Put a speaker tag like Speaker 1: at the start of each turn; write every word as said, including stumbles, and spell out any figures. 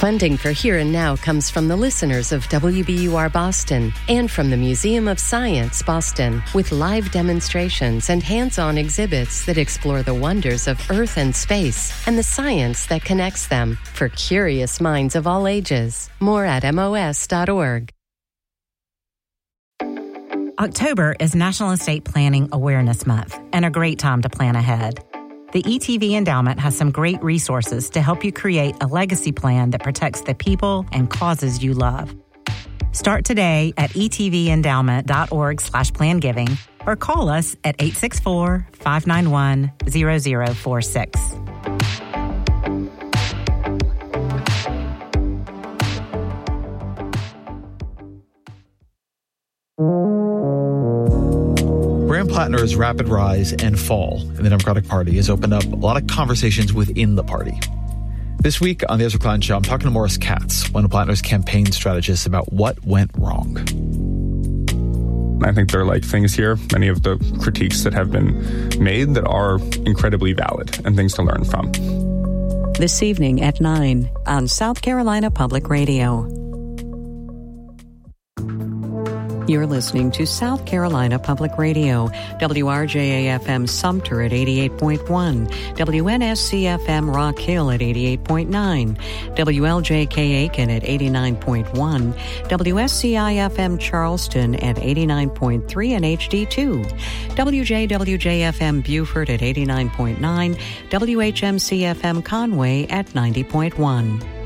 Speaker 1: Funding for Here and Now comes from the listeners of W B U R Boston and from the Museum of Science, Boston, with live demonstrations and hands-on exhibits that explore the wonders of Earth and space and the science that connects them for curious minds of all ages. More at M O S dot org.
Speaker 2: October is National Estate Planning Awareness Month and a great time to plan ahead. The E T V Endowment has some great resources to help you create a legacy plan that protects the people and causes you love. Start today at e t v endowment dot org slash plan giving or call us at eight six four, five nine one, zero zero four six.
Speaker 3: Graham Plattner's rapid rise and fall in the Democratic Party has opened up a lot of conversations within the party. This week on the Ezra Klein Show, I'm talking to Morris Katz, one of Plattner's campaign strategists, about what went wrong.
Speaker 4: I think there are like things here, many of the critiques that have been made that are incredibly valid and things to learn from.
Speaker 5: This evening at nine on South Carolina Public Radio. You're listening to South Carolina Public Radio, W R J A F M Sumter at eighty-eight point one, W N S C F M Rock Hill at eighty-eight point nine, W L J K Aiken at eighty-nine point one, W S C I F M Charleston at eighty-nine point three and H D two, W J W J F M Beaufort at eighty-nine point nine, W H M C F M Conway at ninety point one.